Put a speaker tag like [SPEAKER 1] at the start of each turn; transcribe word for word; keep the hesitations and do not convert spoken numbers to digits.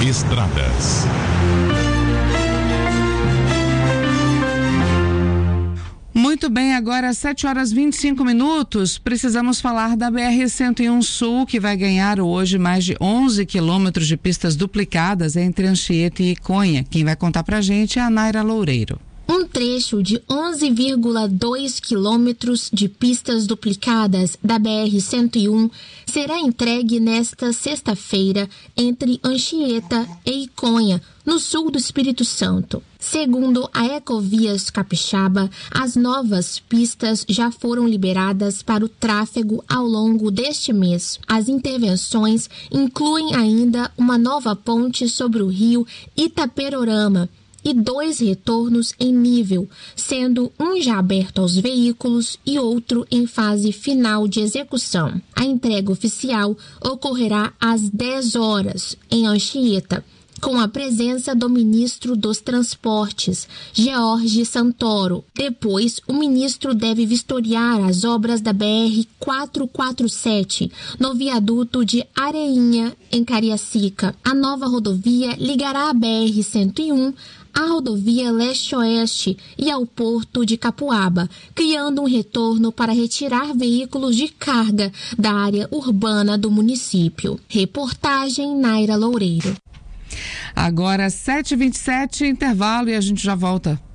[SPEAKER 1] Estradas.
[SPEAKER 2] Muito bem, agora às sete horas e vinte e cinco minutos, precisamos falar da B R cento e um Sul, que vai ganhar hoje mais de onze quilômetros de pistas duplicadas entre Anchieta e Iconha. Quem vai contar pra gente é a Naira Loureiro.
[SPEAKER 3] Um trecho de onze vírgula dois quilômetros de pistas duplicadas da B R cento e um será entregue nesta sexta-feira entre Anchieta e Iconha, no sul do Espírito Santo. Segundo a Ecovias Capixaba, as novas pistas já foram liberadas para o tráfego ao longo deste mês. As intervenções incluem ainda uma nova ponte sobre o rio Itaperorama e dois retornos em nível, sendo um já aberto aos veículos e outro em fase final de execução. A entrega oficial ocorrerá às dez horas, em Anchieta, com a presença do ministro dos Transportes, George Santoro. Depois, o ministro deve vistoriar as obras da B R quatrocentos e quarenta e sete, no viaduto de Areinha, em Cariacica. A nova rodovia ligará a B R cento e um à rodovia leste-oeste e ao porto de Capuaba, criando um retorno para retirar veículos de carga da área urbana do município. Reportagem Naira Loureiro.
[SPEAKER 2] Agora sete e vinte e sete, intervalo, e a gente já volta.